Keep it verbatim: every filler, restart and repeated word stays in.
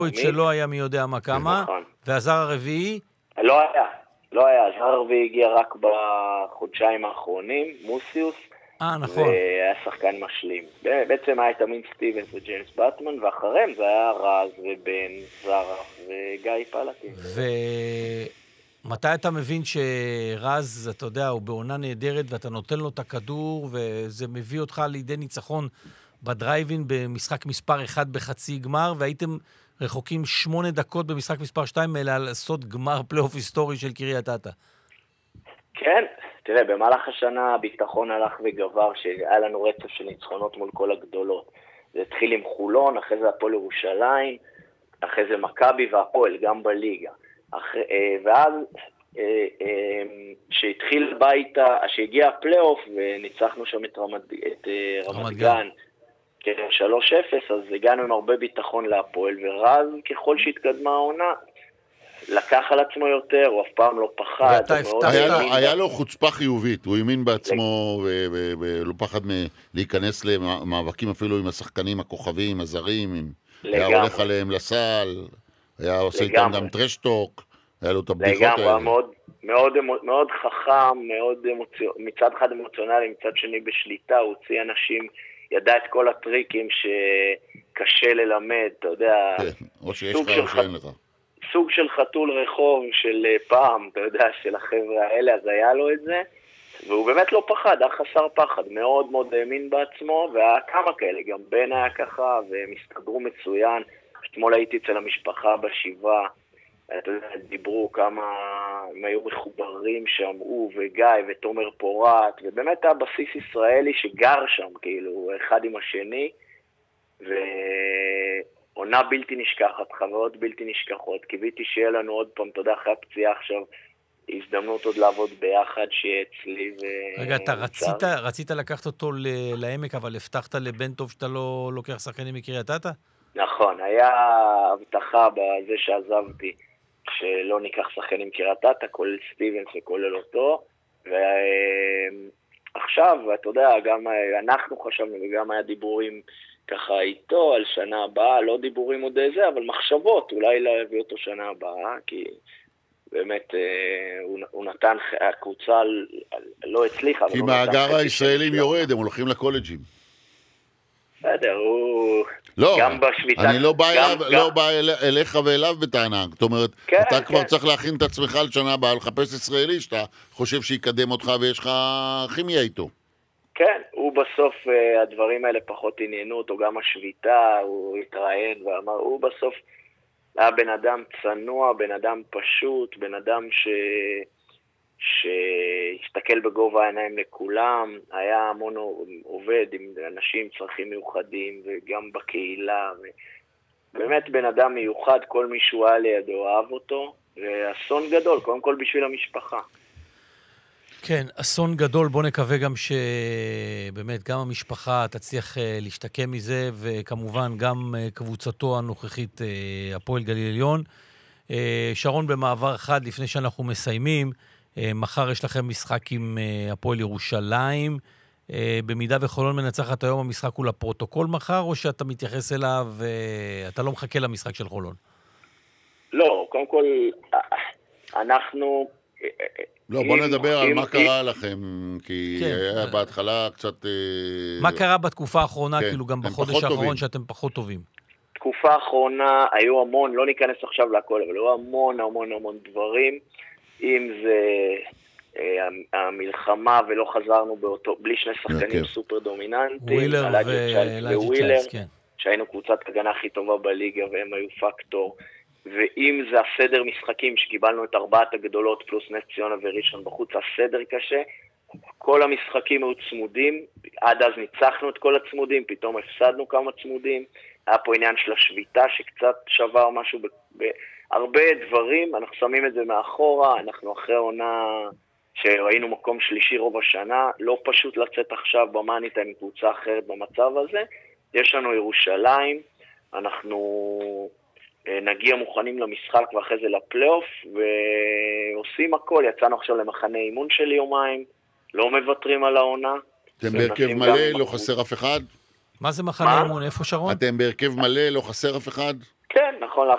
שלא היה מי יודע מה כמה, והזר הרביעי? לא היה, לא היה, הזר הרביעי הגיע רק בחודשיים האחרונים, מוסיוס, אה, נכון. והיה שחקן משלים. בעצם היה תמיד סטיבנס וג'יימס באטמן, ואחריהם זה היה רז ובן, זרה וגיא פלטין. ומתי אתה מבין שרז, אתה יודע, הוא בעונה נהדרת, ואתה נותן לו את הכדור, וזה מביא אותך לידי ניצחון בדרייבין במשחק מספר אחד בחצי גמר, והייתם רחוקים שמונה דקות במשחק מספר שתיים, אלא לעשות גמר פלייאוף היסטורי של קריית אתא. כן, תראה, במהלך השנה הביטחון הלך וגבר, שהיה לנו רצף של ניצחונות מול כל הגדולות. זה התחיל עם חולון, אחרי זה הפועל ירושלים, אחרי זה מכבי והפועל, גם בליגה. אחרי, ואז שהתחיל ביתה, שהגיע הפלייאוף, וניצחנו שם את רמת, את רמת גן, כן, שלוש אפס, אז הגענו עם הרבה ביטחון להפועל, ורז ככל שהתקדמה העונה, לקח על עצמו יותר, הוא אף פעם לא פחד. היה לו חוצפה חיובית, הוא האמין בעצמו, ולא פחד להיכנס למאבקים אפילו עם השחקנים הכוכבים, הזרים, היה הולך עליהם לסל, היה עושה איתם גם טרשטוק, היה לו את הבדיחות האלה. לגמרי, מאוד, מאוד חכם, מצד אחד אמוציונלי, מצד שני בשליטה, הוא הוציא אנשים, ידע את כל הטריקים שקשה ללמד, אתה יודע, או שיש לך או שאין לך. סוג של חתול רחוב של פעם, אתה יודע, של החבר'ה האלה, אז היה לו את זה, והוא באמת לא פחד, היה חסר פחד, מאוד מאוד האמין בעצמו, והיה כמה כאלה, גם בן היה ככה, והם הסתדרו מצוין. אתמול הייתי אצל המשפחה בשבעה, אתה יודע, דיברו כמה, הם היו מחוברים שם, הוא וגיא ותומר פורט, ובאמת היה בסיס ישראלי שגר שם, כאילו, אחד עם השני, ו... עונה בלתי נשכחת, חברות בלתי נשכחות, קיוויתי שיהיה לנו עוד פעם, אתה יודע, אחרי הפציעה עכשיו, הזדמנות עוד לעבוד ביחד, שיהיה אצלי ו... רגע, אתה רצית, רצית לקחת אותו לעמק, אבל הבטחת לבן טוב שאתה לא לוקח שחקנים מקריית אתא? נכון, היה הבטחה בזה שעזבתי, שלא ניקח שחקנים מקריית אתא, כולל סטיבנס וכולל אותו, ועכשיו, אתה יודע, גם אנחנו חשבנו, וגם היה דיבורים, ככה איתו על שנה הבאה, לא דיבורים עוד איזה, אבל מחשבות, אולי לא הביא אותו שנה הבאה, כי באמת הוא, הוא נתן, הקבוצה לא הצליחה. כי מאגר הישראלים יורד, הם הולכים לקולג'ים. בסדר, הוא... לא, גם בשביטה... אני לא בא, אליו, גם... לא בא אל, אליך ואליו בטענה, זאת אומרת, כן, אתה כן. כבר צריך להכין את עצמך לשנה הבאה, לחפש ישראלי שאתה חושב שיקדם אותך ויש לך כימיה איתו. כן, הוא בסוף, הדברים האלה פחות עניינו אותו, גם השביתה, הוא התראיין ואמר, הוא בסוף היה בן אדם צנוע, בן אדם פשוט, בן אדם ש... שהסתכל בגובה העיניים לכולם, היה המון עובד עם אנשים צרכים מיוחדים וגם בקהילה, באמת בן אדם מיוחד, כל מישהו היה לידו אהב אותו, ואסון גדול, קודם כל בשביל המשפחה. כן, אסון גדול, בוא נקווה גם שבאמת גם המשפחה תצליח להשתקם מזה, וכמובן גם קבוצתו הנוכחית, הפועל גליל עליון. שרון, במעבר אחד, לפני שאנחנו מסיימים, מחר יש לכם משחק עם הפועל ירושלים. במידה וחולון מנצחת היום, המשחק הוא לפרוטוקול מחר, או שאתה מתייחס אליו, אתה לא מחכה למשחק של חולון? לא, קודם כל, אנחנו... לא, בוא נדבר על מה קרה לכם, כי היה בהתחלה קצת... מה קרה בתקופה האחרונה, כאילו גם בחודש האחרון שאתם פחות טובים? תקופה האחרונה היו המון, לא ניכנס עכשיו להכל, אבל היו המון המון המון דברים, אם זה המלחמה ולא חזרנו באותו, בלי שני שחקנים סופר דומיננטיים, ווילר ווילר, שהיינו קבוצת הגנה הכי טובה בליגה והם היו פקטור, ואם זה הסדר משחקים שקיבלנו את ארבעת הגדולות פלוס נס ציונה וראשון בחוץ, הסדר קשה, כל המשחקים היו צמודים, עד אז ניצחנו את כל הצמודים, פתאום הפסדנו כמה צמודים, היה פה עניין של השביתה שקצת שבר משהו, בהרבה דברים, אנחנו שמים את זה מאחורה, אנחנו אחרי עונה שראינו מקום שלישי רוב השנה, לא פשוט לצאת עכשיו במאנית עם קבוצה אחרת במצב הזה, יש לנו ירושלים, אנחנו... נגיע מוכנים למשחק ואחרי זה לפלייאוף, ועושים הכל, יצאנו עכשיו למחנה אימון של יומיים, לא מוותרים על העונה. אתם בהרכב מלא, לא חסר אף אחד? מה זה מחנה אימון? איפה שרון? אתם בהרכב מלא, לא חסר אף אחד?